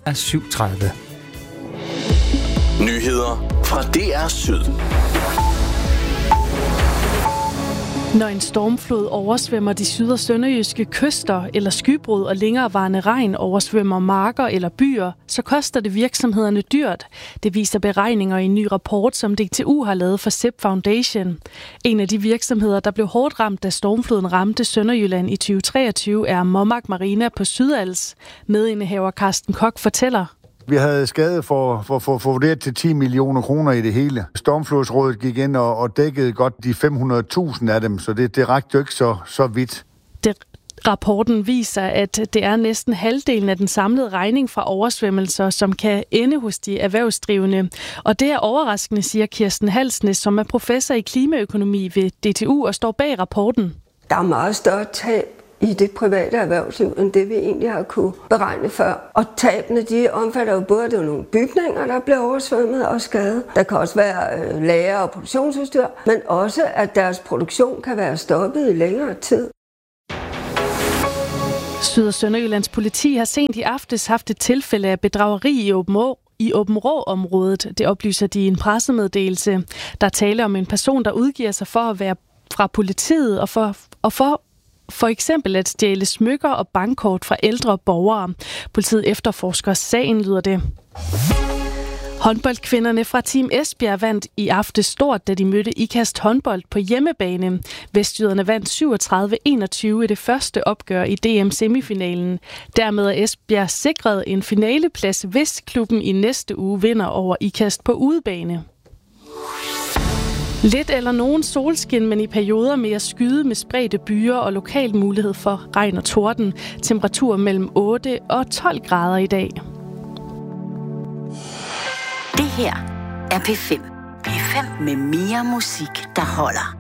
er 7:30. Nyheder fra DR Syd. Når en stormflod oversvømmer de syd- og sønderjyske kyster, eller skybrud og længerevarende regn oversvømmer marker eller byer, så koster det virksomhederne dyrt. Det viser beregninger i en ny rapport, som DTU har lavet for SEB Foundation. En af de virksomheder, der blev hårdt ramt, da stormfloden ramte Sønderjylland i 2023, er Mommark Marina på Sydals. Medindehaver Carsten Koch fortæller: Vi havde skade for vurderet til 10 millioner kroner i det hele. Stormflodsrådet gik ind og dækkede godt de 500.000 af dem, så det rakte jo ikke så vidt. Rapporten viser, at det er næsten halvdelen af den samlede regning fra oversvømmelser, som kan ende hos de erhvervsdrivende. Og det er overraskende, siger Kirsten Halsnes, som er professor i klimaøkonomi ved DTU og står bag rapporten. Der er meget større tab i det private erhvervsliv, end det vi egentlig har kunne beregne før. Og tabene, de omfatter jo både nogle bygninger, der bliver oversvømmet og skadet. Der kan også være lager og produktionsudstyr, men også at deres produktion kan være stoppet i længere tid. Syd- og Sønderjyllands politi har sent i aftes haft et tilfælde af bedrageri i Åbenrå-området. Det oplyser de i en pressemeddelelse. Der taler om en person, der udgiver sig for at være fra politiet og for eksempel at stjæle smykker og bankkort fra ældre borgere. Politiet efterforsker sagen, lyder det. Håndboldkvinderne fra Team Esbjerg vandt i aftes stort, da de mødte Ikast håndbold på hjemmebane. Vestjyderne vandt 37-21 i det første opgør i DM-semifinalen. Dermed er Esbjerg sikret en finaleplads, hvis klubben i næste uge vinder over Ikast på udebane. Lidt eller nogen solskin, men i perioder mere skyde med spredte byer og lokal mulighed for regn og torden. Temperatur mellem 8 og 12 grader i dag. Det her er P5. P5 med mere musik, der holder.